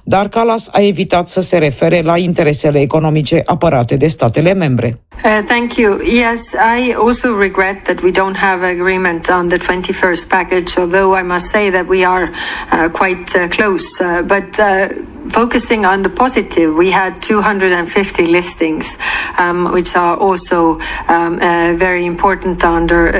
dar Kallas a evitat să se refere la interesele economice apărate de statele membre. Thank you. Yes, I also regret that we don't have agreement on the 21st package, although I must say that we are quite close. But focusing on the positive, we had 250 listings, which are also very important under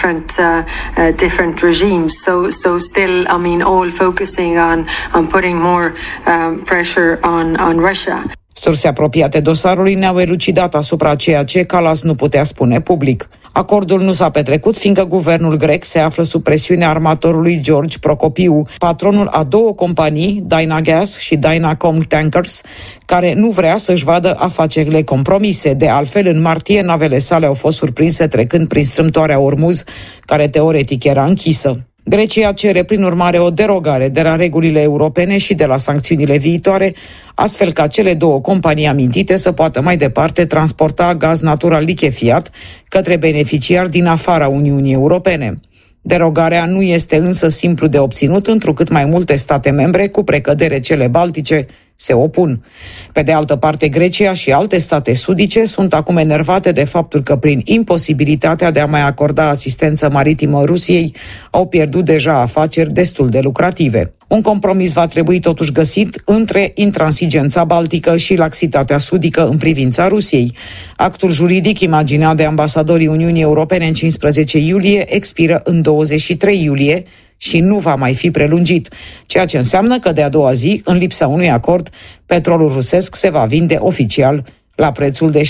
different regimes. So still, I mean, all focusing on putting more pressure on Russia. Surse apropiate dosarului ne-au elucidat asupra ceea ce Kallas nu putea spune public. Acordul nu s-a petrecut fiindcă guvernul grec se află sub presiunea armatorului George Procopiu, patronul a două companii, Dynagas și Dynacom Tankers, care nu vrea să-și vadă afacerile compromise. De altfel, în martie, navele sale au fost surprinse trecând prin strâmtoarea Ormuz, care teoretic era închisă. Grecia cere, prin urmare, o derogare de la regulile europene și de la sancțiunile viitoare, astfel ca cele două companii amintite să poată mai departe transporta gaz natural lichefiat către beneficiari din afara Uniunii Europene. Derogarea nu este însă simplu de obținut, întrucât mai multe state membre, cu precădere cele baltice, se opun. Pe de altă parte, Grecia și alte state sudice sunt acum enervate de faptul că, prin imposibilitatea de a mai acorda asistență maritimă Rusiei, au pierdut deja afaceri destul de lucrative. Un compromis va trebui totuși găsit între intransigența baltică și laxitatea sudică în privința Rusiei. Actul juridic imaginat de ambasadorii Uniunii Europene în 15 iulie expiră în 23 iulie și nu va mai fi prelungit, ceea ce înseamnă că de a doua zi, în lipsa unui acord, petrolul rusesc se va vinde oficial la prețul de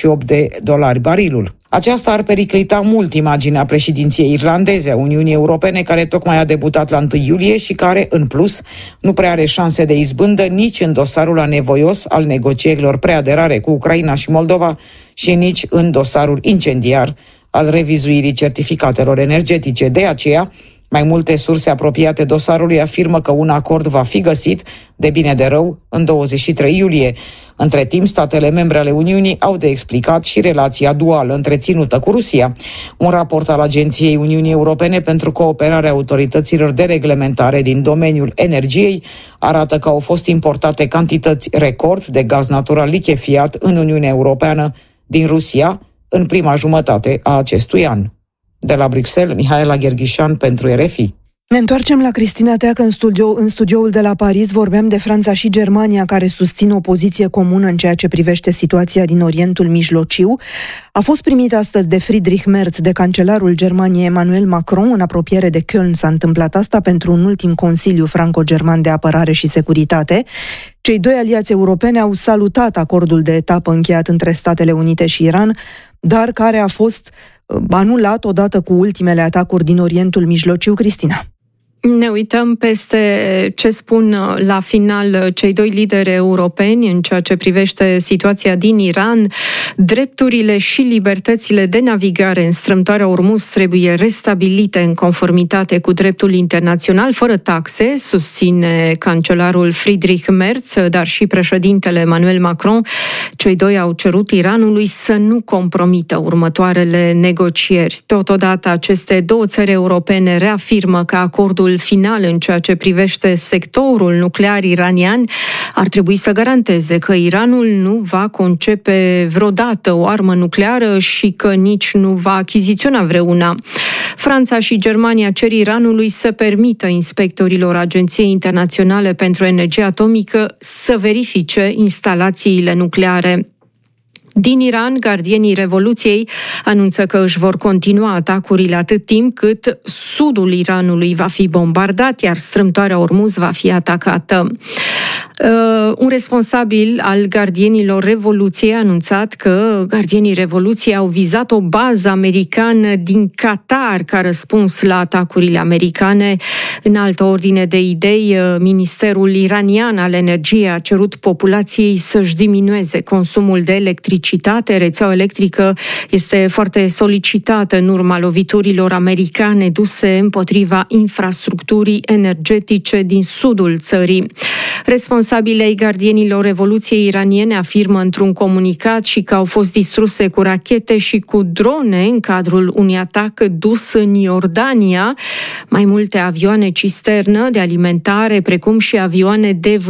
$68 barilul. Aceasta ar periclita mult imaginea președinției irlandeze a Uniunii Europene, care tocmai a debutat la 1 iulie și care, în plus, nu prea are șanse de izbândă nici în dosarul anevoios al negocierilor preaderare cu Ucraina și Moldova și nici în dosarul incendiar al revizuirii certificatelor energetice. De aceea, mai multe surse apropiate dosarului afirmă că un acord va fi găsit, de bine de rău, în 23 iulie. Între timp, statele membre ale Uniunii au de explicat și relația duală întreținută cu Rusia. Un raport al Agenției Uniunii Europene pentru cooperarea autorităților de reglementare din domeniul energiei arată că au fost importate cantități record de gaz natural lichefiat în Uniunea Europeană din Rusia în prima jumătate a acestui an. De la Bruxelles, Mihaela Gherghișan pentru RFI. Ne întoarcem la Cristina Teacă în studioul de la Paris. Vorbeam de Franța și Germania, care susțin o poziție comună în ceea ce privește situația din Orientul Mijlociu. A fost primit astăzi de Friedrich Merz, de cancelarul Germaniei Emmanuel Macron, în apropiere de Köln. S-a întâmplat asta pentru un ultim Consiliu franco-german de apărare și securitate. Cei doi aliați europeni au salutat acordul de etapă încheiat între Statele Unite și Iran, dar care a fost anulat odată cu ultimele atacuri din Orientul Mijlociu. Cristina. Ne uităm peste ce spun la final cei doi lideri europeni în ceea ce privește situația din Iran. Drepturile și libertățile de navigare în strâmtoarea Ormuz trebuie restabilite în conformitate cu dreptul internațional, fără taxe, susține cancelarul Friedrich Merz, dar și președintele Emmanuel Macron. Cei doi au cerut Iranului să nu compromită următoarele negocieri. Totodată, aceste două țări europene reafirmă că acordul final în ceea ce privește sectorul nuclear iranian ar trebui să garanteze că Iranul nu va concepe vreodată o armă nucleară și că nici nu va achiziționa vreuna. Franța și Germania cer Iranului să permită inspectorilor Agenției Internaționale pentru Energie Atomică să verifice instalațiile nucleare. Din Iran, gardienii Revoluției anunță că își vor continua atacurile atât timp cât sudul Iranului va fi bombardat, iar strâmtoarea Ormuz va fi atacată. Un responsabil al gardienilor Revoluției a anunțat că gardienii Revoluției au vizat o bază americană din Qatar ca răspuns la atacurile americane. În altă ordine de idei, Ministerul Iranian al Energiei a cerut populației să-și diminueze consumul de electricitate. Rețeaua electrică este foarte solicitată în urma loviturilor americane duse împotriva infrastructurii energetice din sudul țării. Responsabilii ai gardienilor Revoluției iraniene afirmă într-un comunicat și că au fost distruse cu rachete și cu drone în cadrul unui atac dus în Iordania. Mai multe avioane cisternă de alimentare, precum și avioane de